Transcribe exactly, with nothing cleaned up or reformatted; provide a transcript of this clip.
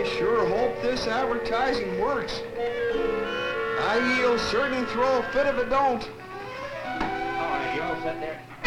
I sure hope this advertising works. I will certainly throw a fit if it don't. All right, you all set there?